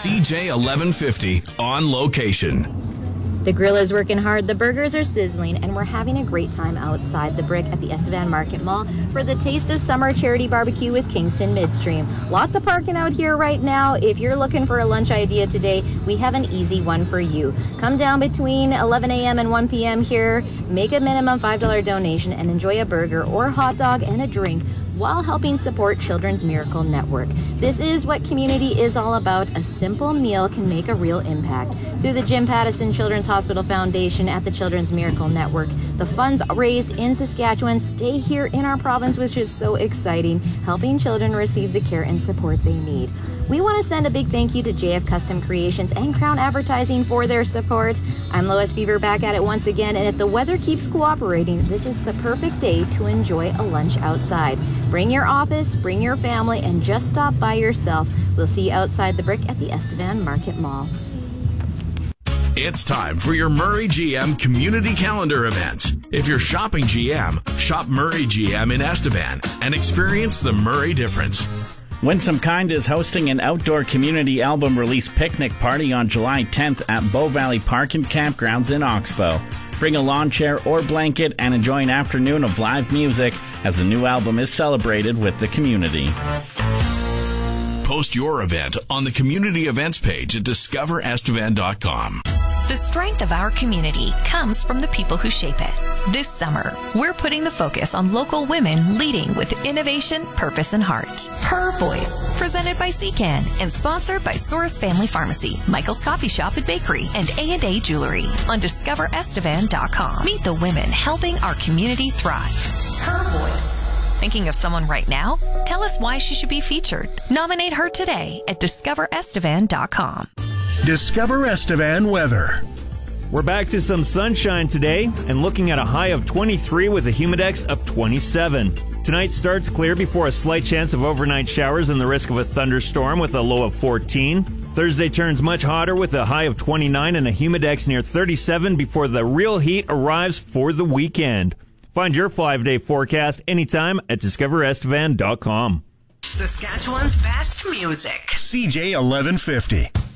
CJ 1150 on location. The grill is working hard, the burgers are sizzling, and we're having a great time outside the Brick at the Estevan Market Mall for the Taste of Summer Charity Barbecue with Kingston Midstream. Lots of parking out here right now. If you're looking for a lunch idea today, we have an easy one for you. Come down between 11 a.m. and 1 p.m. here, make a minimum $5 donation, and enjoy a burger or hot dog and a drink while helping support Children's Miracle Network. This is what community is all about. A simple meal can make a real impact. Through the Jim Pattison Children's Hospital Foundation at the Children's Miracle Network, the funds raised in Saskatchewan stay here in our province, which is so exciting, helping children receive the care and support they need. We want to send a big thank you to JF Custom Creations and Crown Advertising for their support. I'm Lois Fever back at it once again, and if the weather keeps cooperating, this is the perfect day to enjoy a lunch outside. Bring your office, bring your family, and just stop by yourself. We'll see you outside the Brick at the Estevan Market Mall. It's time for your Murray GM community calendar event. If you're shopping GM, shop Murray GM in Estevan and experience the Murray difference. Winsome Kind is hosting an outdoor community album release picnic party on July 10th at Bow Valley Park and Campgrounds in Oxbow. Bring a lawn chair or blanket and enjoy an afternoon of live music as the new album is celebrated with the community. Post your event on the community events page at discoverestevan.com. The strength of our community comes from the people who shape it. This summer, we're putting the focus on local women leading with innovation, purpose, and heart. Her Voice, presented by CCAN and sponsored by Source Family Pharmacy, Michael's Coffee Shop and Bakery, and A&A Jewelry on discoverestevan.com. Meet the women helping our community thrive. Her Voice. Thinking of someone right now? Tell us why she should be featured. Nominate her today at discoverestevan.com. Discover Estevan weather. We're back to some sunshine today and looking at a high of 23 with a humidex of 27. Tonight starts clear before a slight chance of overnight showers and the risk of a thunderstorm with a low of 14. Thursday turns much hotter with a high of 29 and a humidex near 37 before the real heat arrives for the weekend. Find your 5-day forecast anytime at discoverestevan.com. Saskatchewan's best music. CJ 1150.